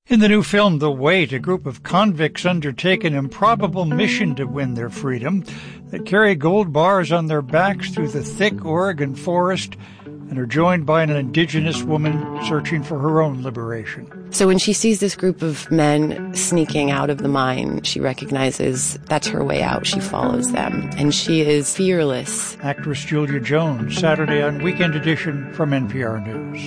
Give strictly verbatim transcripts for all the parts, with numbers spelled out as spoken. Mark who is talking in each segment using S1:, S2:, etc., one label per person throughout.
S1: In the new film, The Wait, a group of convicts undertake an improbable mission to win their freedom. They carry gold bars on their backs through the thick Oregon forest and are joined by an indigenous woman searching for her own liberation.
S2: So when she sees this group of men sneaking out of the mine, she recognizes that's her way out. She follows them, and she is fearless.
S1: Actress Julia Jones, Saturday on Weekend Edition from N P R News.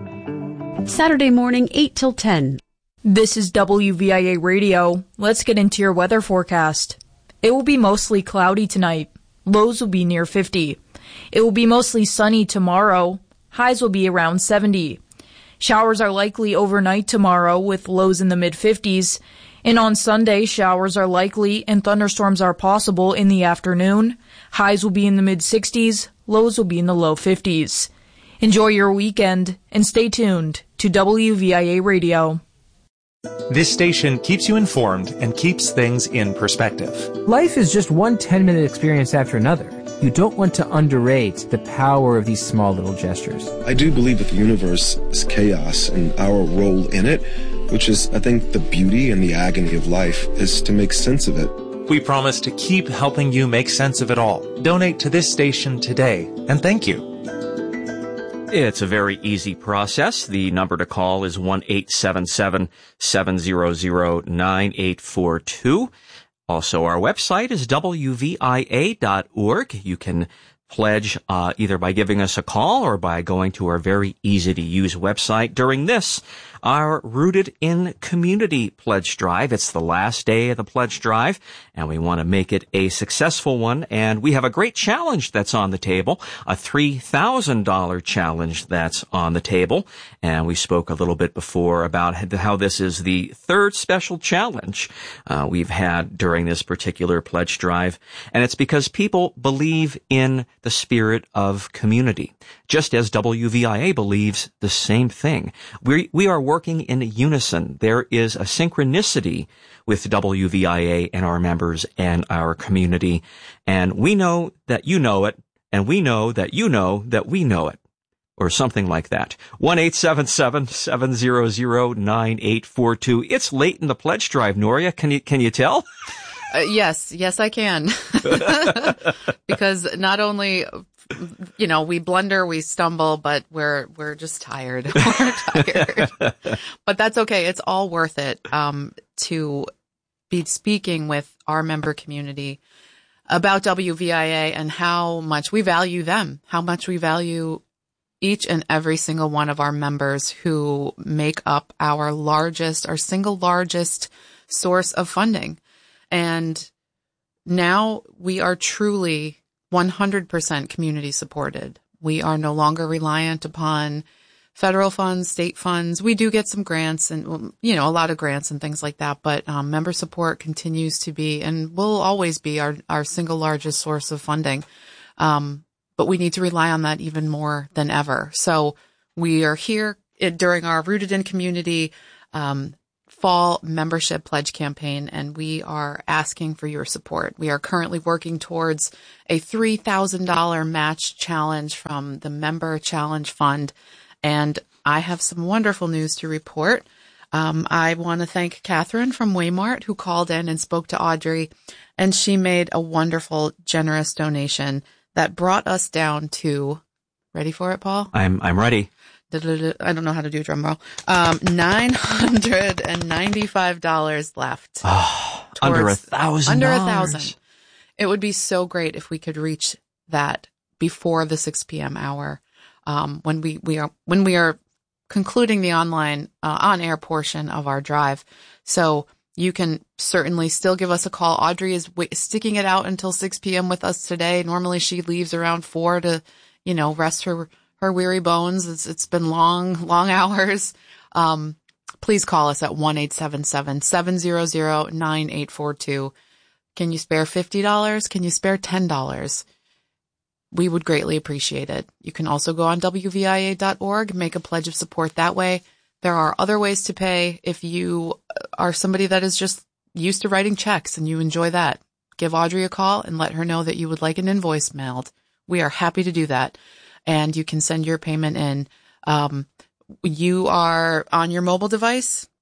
S3: Saturday morning, eight till ten.
S4: This is W V I A Radio. Let's get into your weather forecast. It will be mostly cloudy tonight. Lows will be near fifty. It will be mostly sunny tomorrow. Highs will be around seventy. Showers are likely overnight tomorrow with lows in the mid-fifties. And on Sunday, showers are likely and thunderstorms are possible in the afternoon. Highs will be in the mid-sixties. Lows will be in the low fifties. Enjoy your weekend and stay tuned to W V I A Radio.
S5: This station keeps you informed and keeps things in perspective.
S6: Life is just one ten-minute experience after another. You don't want to underrate the power of these small little gestures.
S7: I do believe that the universe is chaos, and our role in it, which is, I think, the beauty and the agony of life, is to make sense of it.
S5: We promise to keep helping you make sense of it all. Donate to this station today, and thank you.
S8: It's a very easy process. The number to call is one eight seven seven, seven zero zero, nine eight four two. Also, our website is W V I A dot org. You can pledge uh, either by giving us a call or by going to our very easy-to-use website during this, our Rooted in Community Pledge Drive. It's the last day of the pledge drive, and we want to make it a successful one. And we have a great challenge that's on the table, a three thousand dollars challenge that's on the table. And we spoke a little bit before about how this is the third special challenge uh, we've had during this particular pledge drive. And it's because people believe in the spirit of community, just as W V I A believes the same thing. We we are working in unison. There is a synchronicity with W V I A and our members and our community. And we know that you know it, and we know that you know that we know it. Or something like that. one eight seven seven, seven zero zero, nine eight four two. It's late in the pledge drive, Noria. Can you, can you tell?
S9: Uh, yes, yes, I can. Because not only, you know, we blunder, we stumble, but we're, we're just tired. We're tired. But that's okay. It's all worth it, um, to be speaking with our member community about W V I A and how much we value them, how much we value each and every single one of our members who make up our largest, our single largest source of funding. And now we are truly one hundred percent community supported. We are no longer reliant upon federal funds, state funds. We do get some grants and, you know, a lot of grants and things like that, but um, member support continues to be and will always be our, our single largest source of funding. Um, but we need to rely on that even more than ever. So we are here during our Rooted in Community um fall membership pledge campaign, and we are asking for your support. We are currently working towards a three thousand dollars match challenge from the Member Challenge Fund, and I have some wonderful news to report. Um, I want to thank Catherine from Waymart, who called in and spoke to Audrey, and she made a wonderful, generous donation that brought us down to, ready for it, Paul?
S8: I'm I'm ready.
S9: I don't know how to do a drum roll. Um, nine hundred ninety-five dollars left.
S8: Oh, under a thousand.
S9: Under a thousand. It would be so great if we could reach that before the six p.m. hour, um, when we, we are when we are concluding the online uh, on-air portion of our drive. So you can certainly still give us a call. Audrey is w- sticking it out until six p.m. with us today. Normally she leaves around four to, you know, rest her her weary bones. It's, it's been long, long hours. Um, please call us at one eight seven seven, seven zero zero, nine eight four two. Can you spare fifty dollars? Can you spare ten dollars? We would greatly appreciate it. You can also go on W V I A dot org, make a pledge of support that way. There are other ways to pay. If you are somebody that is just used to writing checks and you enjoy that, give Audrey a call and let her know that you would like an invoice mailed. We are happy to do that. And you can send your payment in. Um, you are on your mobile device.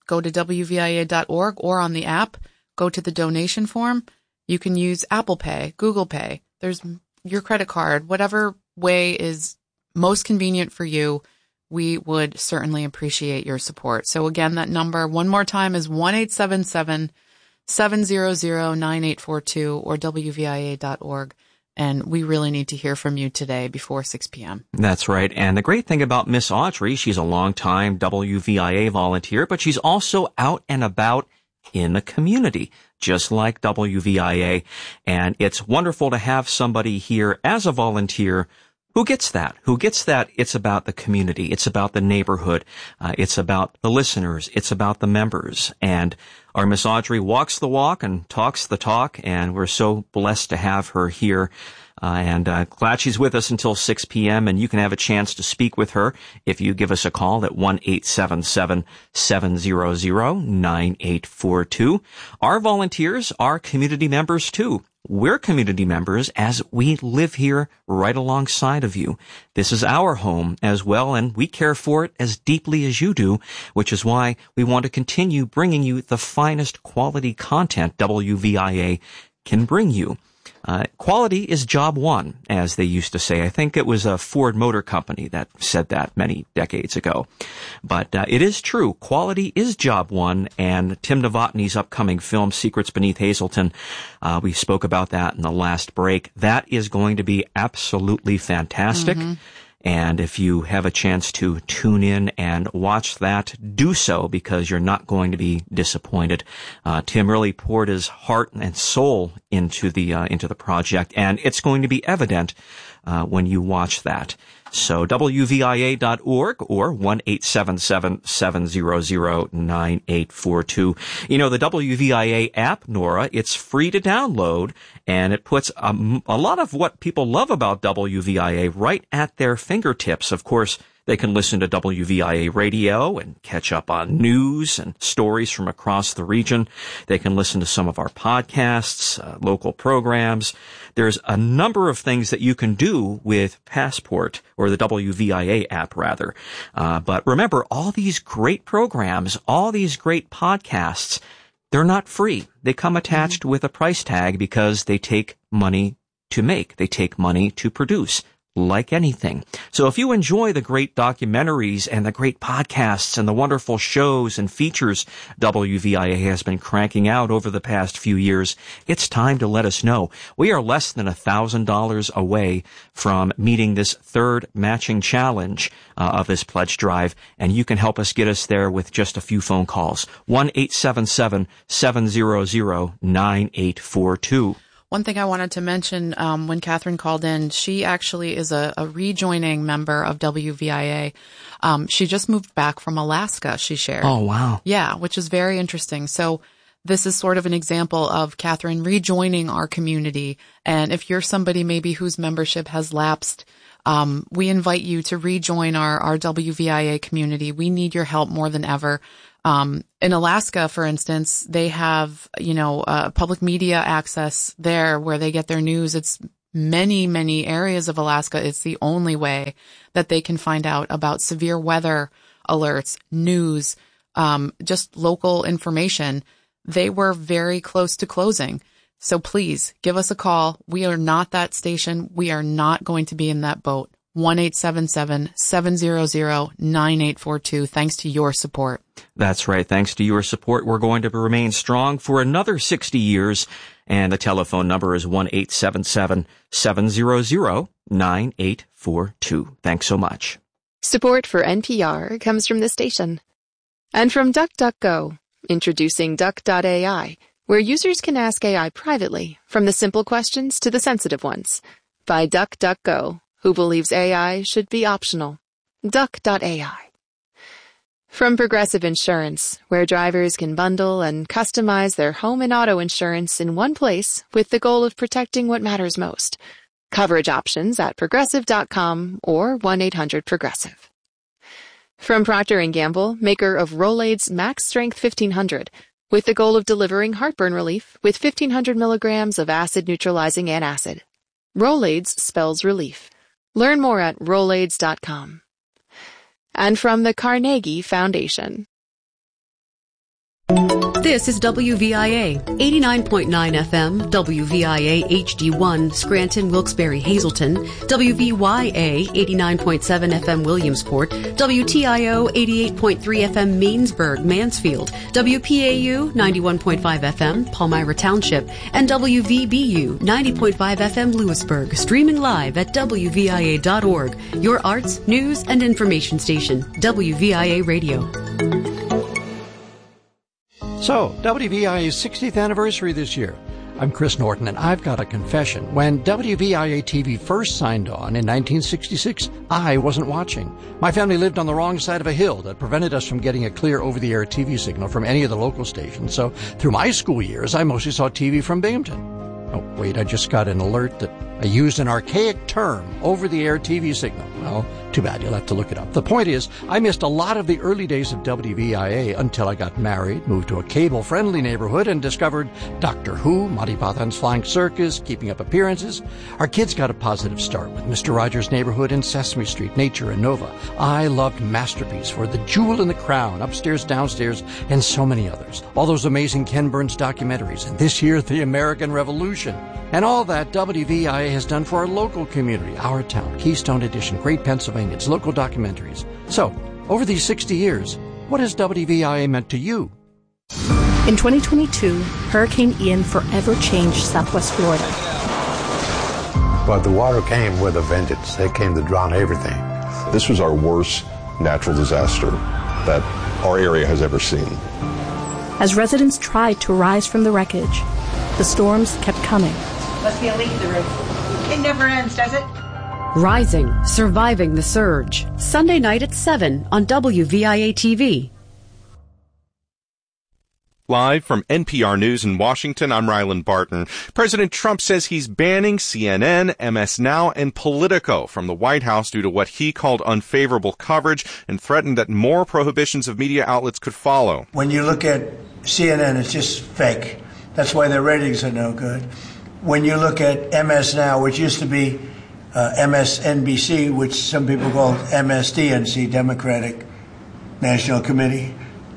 S9: go to W V I A dot org, or on the app, go to the donation form. You can use Apple Pay, Google Pay. There's your credit card, whatever way is most convenient for you. We would certainly appreciate your support. So again, that number one more time is one eight seven seven, seven hundred, nine eight four two or W V I A dot org. And we really need to hear from you today before six p.m.
S8: That's right. And the great thing about Miss Audrey, she's a longtime W V I A volunteer, but she's also out and about in the community, just like W V I A. And it's wonderful to have somebody here as a volunteer who gets that, who gets that it's about the community, it's about the neighborhood, uh, it's about the listeners, it's about the members. And our Miss Audrey walks the walk and talks the talk, and we're so blessed to have her here. Uh, and uh, glad she's with us until six p.m., and you can have a chance to speak with her if you give us a call at one eight seven seven, seven hundred, nine eight four two. Our volunteers are community members, too. We're community members as we live here right alongside of you. This is our home as well, and we care for it as deeply as you do, which is why we want to continue bringing you the finest quality content W V I A can bring you. Uh, quality is job one, as they used to say. I think it was a Ford Motor Company that said that many decades ago. But uh, it is true. Quality is job one, and Tim Novotny's upcoming film, Secrets Beneath Hazleton, uh, we spoke about that in the last break. That is going to be absolutely fantastic. Mm-hmm. And if you have a chance to tune in and watch that, do so, because you're not going to be disappointed. Uh, Tim really poured his heart and soul into the uh, into the project, and it's going to be evident uh, when you watch that. So W V I A dot org or one eight seven seven, seven hundred, nine eight four two. You know, the W V I A app, Nora, it's free to download, and it puts a, a lot of what people love about W V I A right at their fingertips. Of course, they can listen to W V I A radio and catch up on news and stories from across the region. They can listen to some of our podcasts, uh, local programs. There's a number of things that you can do with Passport, or the W V I A app, rather. Uh, but remember, all these great programs, all these great podcasts, they're not free. They come attached with a price tag because they take money to make. They take money to produce. Like anything. So if you enjoy the great documentaries and the great podcasts and the wonderful shows and features W V I A has been cranking out over the past few years, it's time to let us know. We are less than a thousand dollars away from meeting this third matching challenge uh, of this pledge drive, and you can help us get us there with just a few phone calls. one eight seven seven, seven hundred, nine eight four two.
S9: One thing I wanted to mention, um, when Catherine called in, she actually is a, a rejoining member of W V I A. Um, she just moved back from Alaska, she shared.
S8: Oh, wow.
S9: Yeah, which is very interesting. So this is sort of an example of Catherine rejoining our community. And if you're somebody maybe whose membership has lapsed, um, we invite you to rejoin our, our W V I A community. We need your help more than ever. Um, in Alaska, for instance, they have, you know, uh, public media access there where they get their news. It's many, many areas of Alaska. It's the only way that they can find out about severe weather alerts, news, um, just local information. They were very close to closing. So please give us a call. We are not that station. We are not going to be in that boat. one eight seven seven, seven hundred, nine eight four two. Thanks to your support.
S8: That's right. Thanks to your support, we're going to remain strong for another sixty years. And the telephone number is one eight seven seven, seven hundred, nine eight four two. Thanks so much.
S10: Support for N P R comes from the station. And from DuckDuckGo, introducing Duck dot A I, where users can ask A I privately, from the simple questions to the sensitive ones. By DuckDuckGo, who believes A I should be optional. Duck dot A I. From Progressive Insurance, where drivers can bundle and customize their home and auto insurance in one place with the goal of protecting what matters most. Coverage options at progressive dot com or one eight hundred progressive. From Procter and Gamble, maker of Rolaids Max Strength fifteen hundred, with the goal of delivering heartburn relief with fifteen hundred milligrams of acid-neutralizing antacid. Rolaids spells relief. Learn more at rolaids dot com. And from the Carnegie Foundation.
S3: This is W V I A, eighty-nine point nine F M, W V I A H D one, Scranton, Wilkes-Barre, Hazleton, W V Y A, eighty-nine point seven F M, Williamsport, W T I O, eighty-eight point three F M, Mainsburg, Mansfield, W P A U, ninety-one point five F M, Palmyra Township, and W V B U, ninety point five F M, Lewisburg, streaming live at W V I A dot org, your arts, news, and information station, W V I A Radio.
S11: So, W V I A's sixtieth anniversary this year. I'm Chris Norton, and I've got a confession. When W V I A T V first signed on in nineteen sixty-six, I wasn't watching. My family lived on the wrong side of a hill that prevented us from getting a clear over-the-air T V signal from any of the local stations, so through my school years, I mostly saw T V from Binghamton. Oh, wait, I just got an alert that I used an archaic term, over-the-air T V signal. Well, too bad, you'll have to look it up. The point is, I missed a lot of the early days of W V I A until I got married, moved to a cable-friendly neighborhood, and discovered Doctor Who, Monty Python's Flying Circus, Keeping Up Appearances. Our kids got a positive start with Mister Rogers' Neighborhood and Sesame Street, Nature, and Nova. I loved Masterpiece for The Jewel in the Crown, Upstairs, Downstairs, and so many others. All those amazing Ken Burns documentaries, and this year, The American Revolution. And all that W V I A has done for our local community, Our Town, Keystone Edition, Great Pennsylvania, its local documentaries. So, over these sixty years, what has W V I A meant to you?
S12: In twenty twenty-two, Hurricane Ian forever changed Southwest Florida.
S13: But the water came with a vengeance. They came to drown everything.
S14: This was our worst natural disaster that our area has ever seen.
S12: As residents tried to rise from the wreckage, the storms kept coming.
S15: Must be a leak in the roof. It never ends, does it?
S3: Rising, surviving the surge. Sunday night at seven on W V I A T V.
S16: Live from N P R News in Washington, I'm Ryland Barton. President Trump says he's banning C N N, M S Now, and Politico from the White House due to what he called unfavorable coverage and threatened that more prohibitions of media outlets could follow.
S17: When you look at C N N, it's just fake. That's why their ratings are no good. When you look at M S Now, which used to be uh, M S N B C, which some people call M S D N C, Democratic National Committee,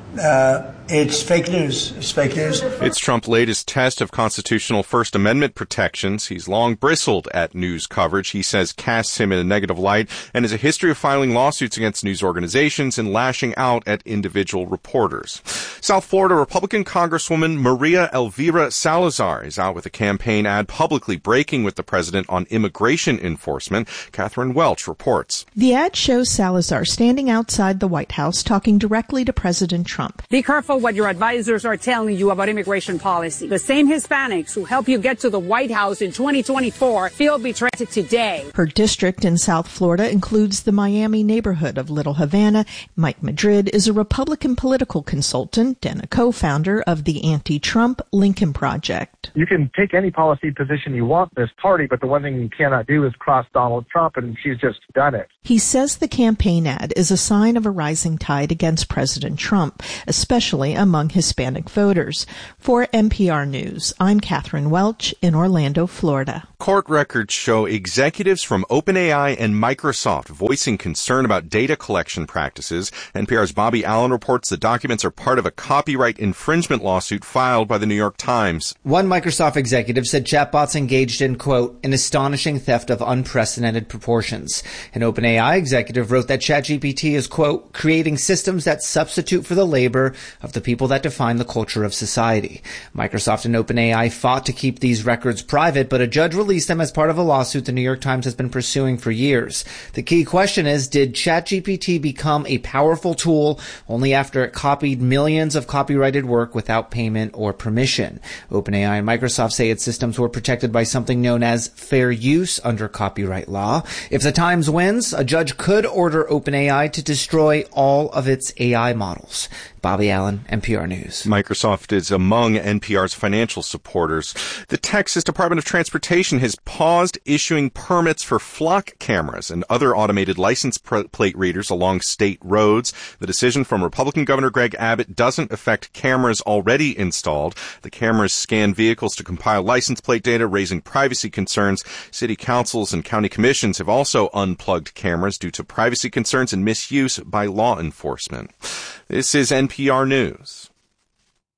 S17: uh, it's fake news. It's fake news.
S16: It's Trump's latest test of constitutional First Amendment protections. He's long bristled at news coverage he says casts him in a negative light and has a history of filing lawsuits against news organizations and lashing out at individual reporters. South Florida Republican Congresswoman Maria Elvira Salazar is out with a campaign ad publicly breaking with the president on immigration enforcement. Catherine Welch reports.
S18: The ad shows Salazar standing outside the White House talking directly to President Trump.
S19: Be careful what your advisors are telling you about immigration policy. The same Hispanics who help you get to the White House in twenty twenty-four feel betrayed today.
S18: Her district in South Florida includes the Miami neighborhood of Little Havana. Mike Madrid is a Republican political consultant and a co-founder of the anti-Trump Lincoln Project.
S20: You can take any policy position you want in this party, but the one thing you cannot do is cross Donald Trump, and she's just done it.
S18: He says the campaign ad is a sign of a rising tide against President Trump, especially among Hispanic voters. For N P R News, I'm Catherine Welch in Orlando, Florida.
S16: Court records show executives from OpenAI and Microsoft voicing concern about data collection practices. N P R's Bobby Allen reports the documents are part of a copyright infringement lawsuit filed by the New York Times.
S21: One Microsoft executive said chatbots engaged in, quote, an astonishing theft of unprecedented proportions. An OpenAI executive wrote that ChatGPT is, quote, creating systems that substitute for the labor of the people that define the culture of society. Microsoft and OpenAI fought to keep these records private, but a judge released them as part of a lawsuit the New York Times has been pursuing for years. The key question is, did ChatGPT become a powerful tool only after it copied millions of copyrighted work without payment or permission? OpenAI and Microsoft say its systems were protected by something known as fair use under copyright law. If the Times wins, a judge could order OpenAI to destroy all of its A I models. Bobby Allen, N P R News.
S16: Microsoft is among N P R's financial supporters. The Texas Department of Transportation has paused issuing permits for flock cameras and other automated license plate readers along state roads. The decision from Republican Governor Greg Abbott doesn't affect cameras already installed. The cameras scan vehicles to compile license plate data, raising privacy concerns. City councils and county commissions have also unplugged cameras due to privacy concerns and misuse by law enforcement. This is N P R News.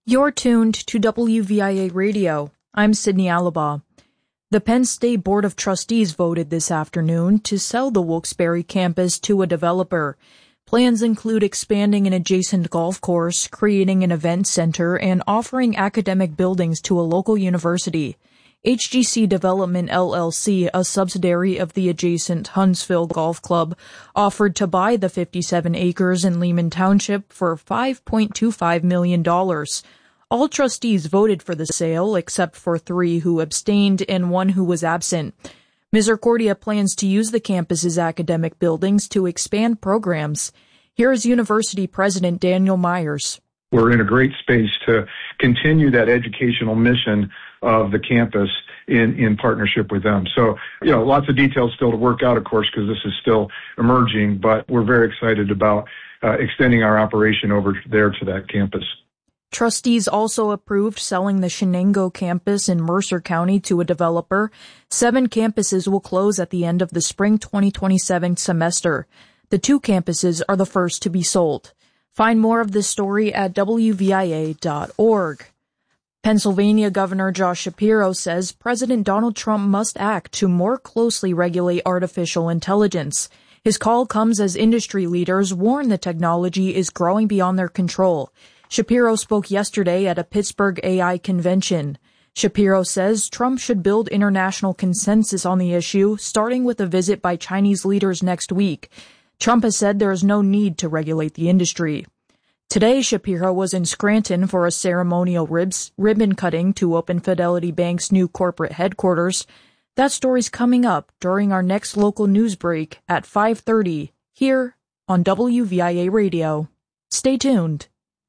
S4: You're tuned to W V I A Radio. I'm Sydney Alaba. The Penn State Board of Trustees voted this afternoon to sell the Wilkes-Barre campus to a developer. Plans include expanding an adjacent golf course, creating an event center, and offering academic buildings to a local university. H G C Development L L C, a subsidiary of the adjacent Huntsville Golf Club, offered to buy the fifty-seven acres in Lehman Township for five point two five million dollars. All trustees voted for the sale, except for three who abstained and one who was absent. Misericordia plans to use the campus's academic buildings to expand programs. Here is University President Daniel Myers.
S2: We're in a great space to continue that educational mission of the campus in, in partnership with them. So, you know, lots of details still to work out, of course, because this is still emerging, but we're very excited about uh, extending our operation over there to that campus.
S4: Trustees also approved selling the Shenango campus in Mercer County to a developer. Seven campuses will close at the end of the spring twenty twenty-seven semester. The two campuses are the first to be sold. Find more of this story at W V I A dot org. Pennsylvania Governor Josh Shapiro says President Donald Trump must act to more closely regulate artificial intelligence. His call comes as industry leaders warn the technology is growing beyond their control. Shapiro spoke yesterday at a Pittsburgh A I convention. Shapiro says Trump should build international consensus on the issue, starting with a visit by Chinese leaders next week. Trump has said there is no need to regulate the industry. Today, Shapiro was in Scranton for a ceremonial ribs, ribbon cutting to open Fidelity Bank's new corporate headquarters. That story's coming up during our next local news break at five thirty here on W V I A Radio. Stay tuned.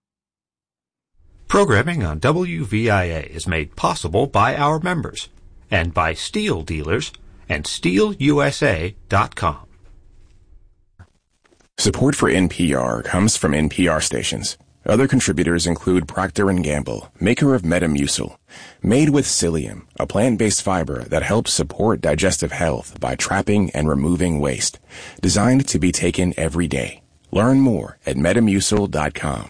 S22: Programming on W V I A is made possible by our members and by steel dealers and steel U S A dot com.
S23: Support for N P R comes from N P R stations. Other contributors include Procter and Gamble, maker of Metamucil, made with psyllium, a plant-based fiber that helps support digestive health by trapping and removing waste, designed to be taken every day. Learn more at metamucil dot com.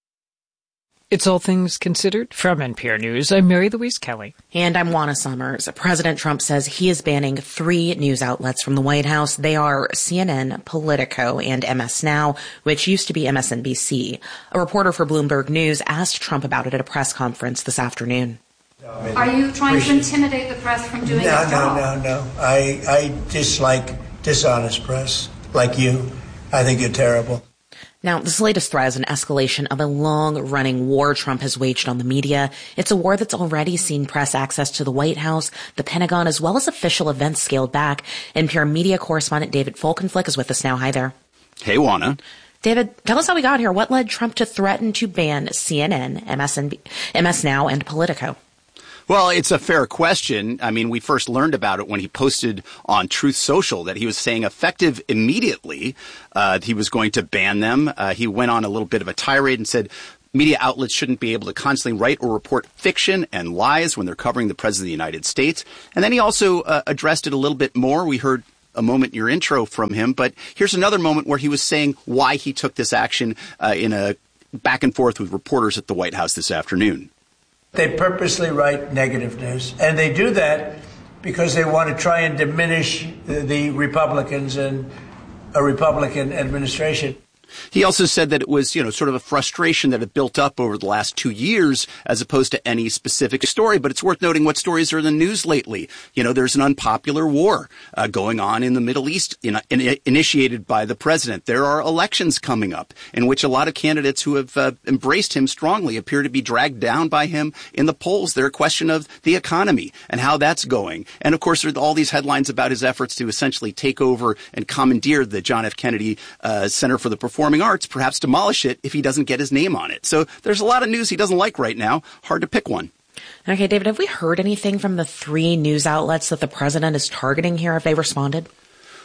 S24: It's All Things Considered from N P R News. I'm Mary Louise Kelly.
S25: And I'm Juana Summers. President Trump says he is banning three news outlets from the White House. They are C N N, Politico, and M S Now, which used to be M S N B C. A reporter for Bloomberg News asked Trump about it at a press conference this afternoon.
S26: Are you trying to intimidate the press from doing
S17: no,
S26: its job?
S17: No, no, no, no. I, I dislike dishonest press, like you. I think you're terrible.
S25: Now, this latest threat is an escalation of a long-running war Trump has waged on the media. It's a war that's already seen press access to the White House, the Pentagon, as well as official events scaled back. N P R media correspondent David Folkenflik is with us now. Hi there.
S27: Hey, Juana.
S25: David, tell us how we got here. What led Trump to threaten to ban C N N, M S N B, M S Now, and Politico?
S27: Well, it's a fair question. I mean, we first learned about it when he posted on Truth Social that he was saying effective immediately, uh, he was going to ban them. Uh, he went on a little bit of a tirade and said media outlets shouldn't be able to constantly write or report fiction and lies when they're covering the President of the United States. And then he also uh, addressed it a little bit more. We heard a moment in your intro from him, but here's another moment where he was saying why he took this action uh, in a back and forth with reporters at the White House this afternoon.
S17: They purposely write negative news, and they do that because they want to try and diminish the, the Republicans and a Republican administration.
S27: He also said that it was, you know, sort of a frustration that had built up over the last two years as opposed to any specific story. But it's worth noting what stories are in the news lately. You know, there's an unpopular war uh, going on in the Middle East in, in, initiated by the president. There are elections coming up in which a lot of candidates who have uh, embraced him strongly appear to be dragged down by him in the polls. They're a question of the economy and how that's going. And, of course, there are all these headlines about his efforts to essentially take over and commandeer the John F. Kennedy uh, Center for the Performing Performing Arts, perhaps demolish it if he doesn't get his name on it. So there's a lot of news he doesn't like right now. Hard to pick one.
S25: Okay, David, have we heard anything from the three news outlets that the president is targeting here? Have they responded?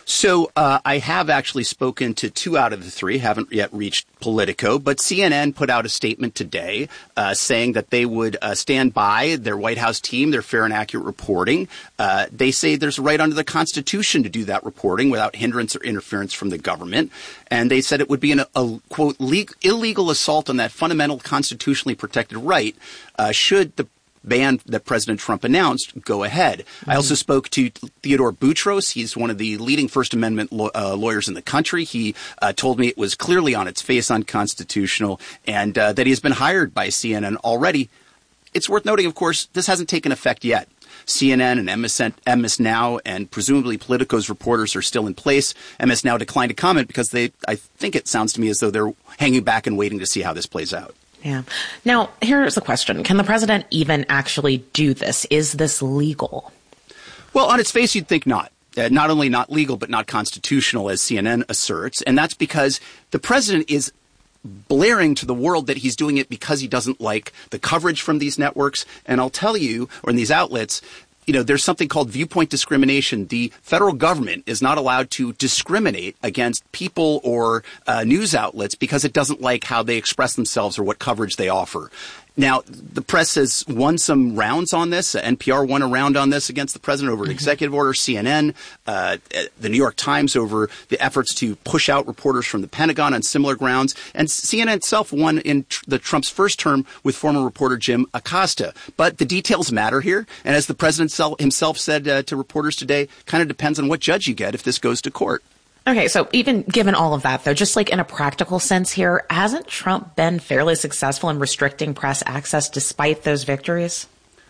S27: So uh, I have actually spoken to two out of the three, haven't yet reached Politico, but C N N put out a statement today uh, saying that they would uh, stand by their White House team, their fair and accurate reporting. Uh, they say there's a right under the Constitution to do that reporting without hindrance or interference from the government. And they said it would be an, a, quote, le- illegal assault on that fundamental constitutionally protected right uh, should the ban that President Trump announced go ahead. Mm-hmm. I also spoke to Theodore Boutros. He's one of the leading First Amendment lo- uh, lawyers in the country. He uh, told me it was clearly on its face unconstitutional and uh, that he has been hired by C N N already. It's worth noting, of course, this hasn't taken effect yet. C N N and M S N, M S Now and presumably Politico's reporters are still in place. M S Now declined to comment because they, I think it sounds to me as though they're hanging back and waiting to see how this plays out.
S25: Yeah. Now, here's the question. Can the president even actually do this? Is this legal?
S27: Well, on its face, you'd think not. Uh, not only not legal, but not constitutional, as C N N asserts. And that's because the president is blaring to the world that he's doing it because he doesn't like the coverage from these networks. And I'll tell you, or in these outlets, you know, there's something called viewpoint discrimination. The federal government is not allowed to discriminate against people or uh, news outlets because it doesn't like how they express themselves or what coverage they offer. Now, the press has won some rounds on this. Uh, N P R won a round on this against the president over an mm-hmm. executive order. C N N, uh, the New York Times over the efforts to push out reporters from the Pentagon on similar grounds. And C N N itself won in tr- the Trump's first term with former reporter Jim Acosta. But the details matter here. And as the president sel- himself said uh, to reporters today, kind of depends on what judge you get if this goes to court.
S25: Okay, so even given all of that, though, just like in a practical sense here, hasn't Trump been fairly successful in restricting press access despite those victories?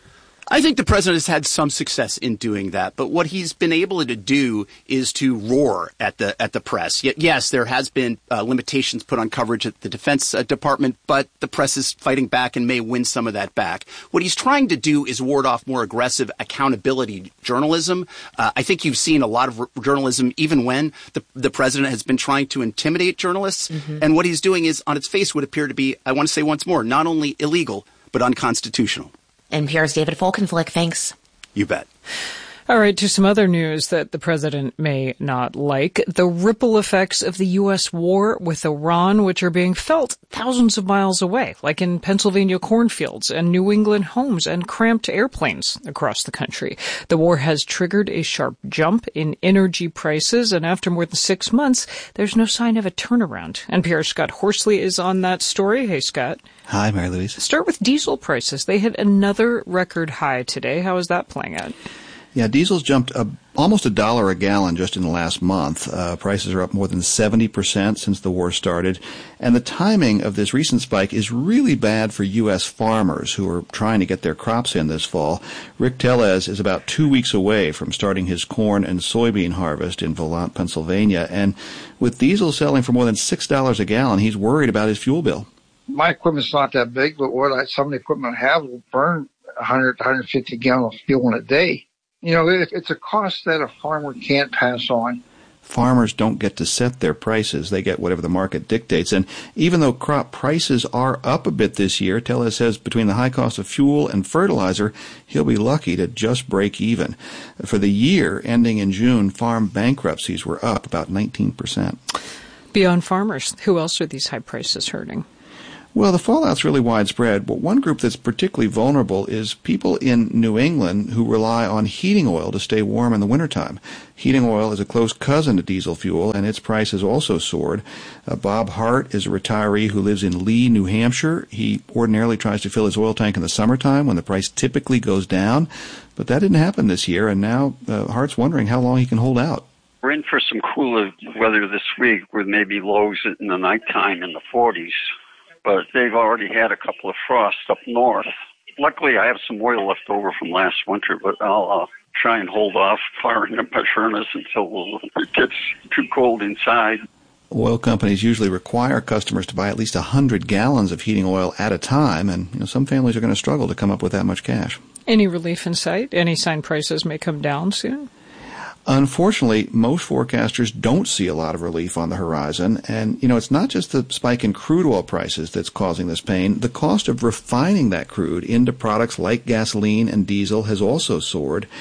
S27: I think the president has had some success in doing that, but what he's been able to do is to roar at the at the press. Yes, there has been uh, limitations put on coverage at the Defense uh, Department, but the press is fighting back and may win some of that back. What he's trying to do is ward off more aggressive accountability journalism. Uh, I think you've seen a lot of r- journalism even when the, the president has been trying to intimidate journalists. Mm-hmm. And what he's doing is, on its face, would appear to be, I want to say once more, not only illegal, but unconstitutional.
S25: N P R's David Folkenflik, thanks.
S27: You bet.
S24: All right, to some other news that the president may not like. The ripple effects of the U S war with Iran, which are being felt thousands of miles away, like in Pennsylvania cornfields and New England homes and cramped airplanes across the country. The war has triggered a sharp jump in energy prices, and after more than six months, there's no sign of a turnaround. N P R's Scott Horsley is on that story. Hey, Scott.
S1: Hi, Mary Louise.
S24: Start with diesel prices. They hit another record high today. How is that playing out?
S1: Yeah, diesel's jumped uh, almost a dollar a gallon just in the last month. Uh, prices are up more than seventy percent since the war started. And the timing of this recent spike is really bad for U S farmers who are trying to get their crops in this fall. Rick Tellez is about two weeks away from starting his corn and soybean harvest in Vollant, Pennsylvania. And with diesel selling for more than six dollars a gallon, he's worried about his fuel bill.
S5: My equipment's not that big, but what I, some of the equipment I have will burn one hundred, one hundred fifty gallons of fuel in a day. You know, it, it's a cost that a farmer can't pass on.
S1: Farmers don't get to set their prices. They get whatever the market dictates. And even though crop prices are up a bit this year, Tellez says between the high cost of fuel and fertilizer, he'll be lucky to just break even. For the year ending in June, farm bankruptcies were up about nineteen percent.
S24: Beyond farmers, who else are these high prices hurting?
S1: Well, the fallout's really widespread, but one group that's particularly vulnerable is people in New England who rely on heating oil to stay warm in the wintertime. Heating oil is a close cousin to diesel fuel, and its price has also soared. Uh, Bob Hart is a retiree who lives in Lee, New Hampshire. He ordinarily tries to fill his oil tank in the summertime when the price typically goes down, but that didn't happen this year, and now uh, Hart's wondering how long he can hold out.
S6: We're in for some cooler weather this week with maybe lows in the nighttime in the forties. But they've already had a couple of frosts up north. Luckily, I have some oil left over from last winter, but I'll uh, try and hold off firing up my furnace until it gets too cold inside.
S1: Oil companies usually require customers to buy at least one hundred gallons of heating oil at a time, and you know, some families are going to struggle to come up with that much cash.
S24: Any relief in sight? Any sign prices may come down soon?
S1: Unfortunately, most forecasters don't see a lot of relief on the horizon. And, you know, it's not just the spike in crude oil prices that's causing this pain. The cost of refining that crude into products like gasoline and diesel has also soared.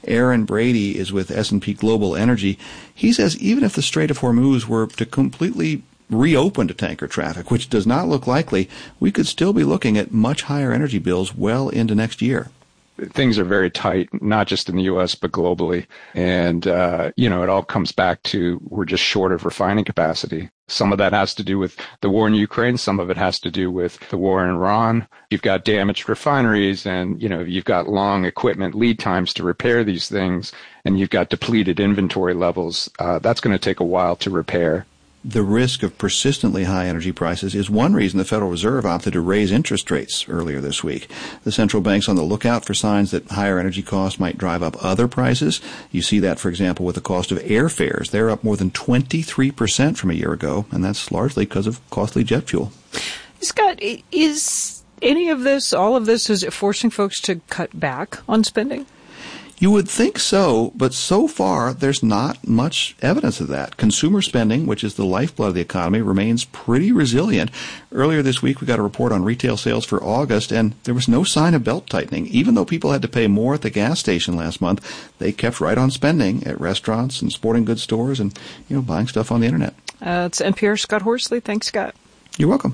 S1: Aaron Brady is with S and P Global Energy. He says even if the Strait of Hormuz were to completely reopen to tanker traffic, which does not look likely, we could still be looking at much higher energy bills well into next year.
S7: Things are very tight, not just in the U S, but globally. And, uh, you know, it all comes back to we're just short of refining capacity. Some of that has to do with the war in Ukraine. Some of it has to do with the war in Iran. You've got damaged refineries and, you know, you've got long equipment lead times to repair these things, and you've got depleted inventory levels. Uh, that's going to take a while to repair.
S1: The risk of persistently high energy prices is one reason the Federal Reserve opted to raise interest rates earlier this week. The central bank's on the lookout for signs that higher energy costs might drive up other prices. You see that, for example, with the cost of airfares. They're up more than twenty-three percent from a year ago, and that's largely because of costly jet fuel.
S24: Scott, is any of this, all of this, is it forcing folks to cut back on spending?
S1: You would think so, but so far there's not much evidence of that. Consumer spending, which is the lifeblood of the economy, remains pretty resilient. Earlier this week we got a report on retail sales for August, and there was no sign of belt-tightening. Even though people had to pay more at the gas station last month, they kept right on spending at restaurants and sporting goods stores and, you know, buying stuff on the internet.
S24: Uh, it's N P R's Scott Horsley. Thanks, Scott.
S1: You're welcome.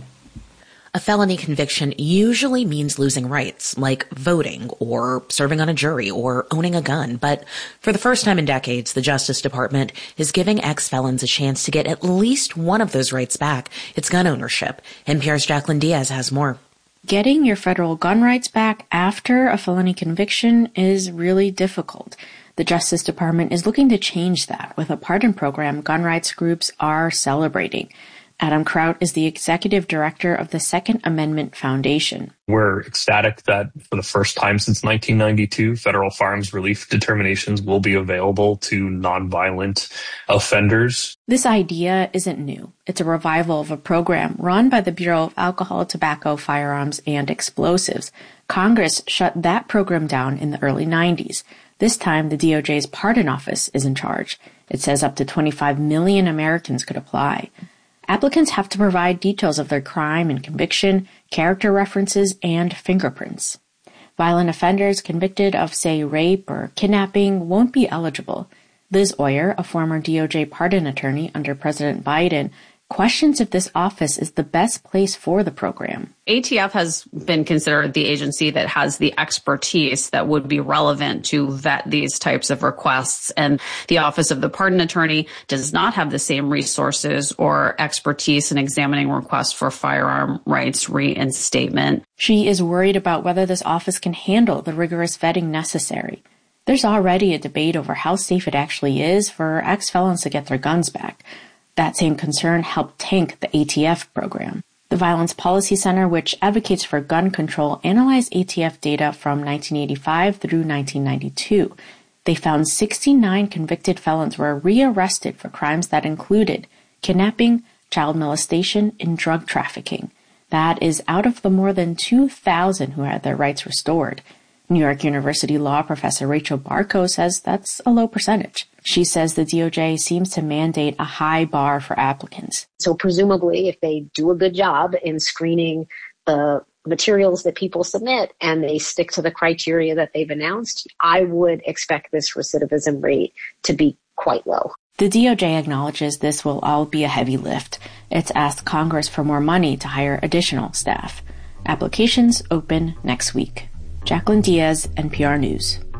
S25: A felony conviction usually means losing rights, like voting or serving on a jury or owning a gun. But for the first time in decades, the Justice Department is giving ex-felons a chance to get at least one of those rights back. It's gun ownership. N P R's Jacqueline Diaz has more.
S8: Getting your federal gun rights back after a felony conviction is really difficult. The Justice Department is looking to change that with a pardon program gun rights groups are celebrating. Adam Kraut is the executive director of the Second Amendment Foundation.
S9: We're ecstatic that for the first time since nineteen ninety-two, federal firearms relief determinations will be available to nonviolent offenders.
S8: This idea isn't new. It's a revival of a program run by the Bureau of Alcohol, Tobacco, Firearms, and Explosives. Congress shut that program down in the early nineties. This time, the D O J's Pardon Office is in charge. It says up to twenty-five million Americans could apply. Applicants have to provide details of their crime and conviction, character references, and fingerprints. Violent offenders convicted of, say, rape or kidnapping won't be eligible. Liz Oyer, a former D O J pardon attorney under President Biden, questions if this office is the best place for the program.
S10: A T F has been considered the agency that has the expertise that would be relevant to vet these types of requests. And the Office of the Pardon Attorney does not have the same resources or expertise in examining requests for firearm rights reinstatement.
S8: She is worried about whether this office can handle the rigorous vetting necessary. There's already a debate over how safe it actually is for ex-felons to get their guns back. That same concern helped tank the A T F program. The Violence Policy Center, which advocates for gun control, analyzed A T F data from nineteen eighty-five through nineteen ninety-two. They found sixty-nine convicted felons were rearrested for crimes that included kidnapping, child molestation, and drug trafficking. That is out of the more than two thousand who had their rights restored. New York University law professor Rachel Barco says that's a low percentage. She says the D O J seems to mandate a high bar for applicants.
S11: So presumably, if they do a good job in screening the materials that people submit and they stick to the criteria that they've announced, I would expect this recidivism rate to be quite low.
S8: The D O J acknowledges this will all be a heavy lift. It's asked Congress for more money to hire additional staff. Applications open next week. Jacqueline Diaz, N P R News.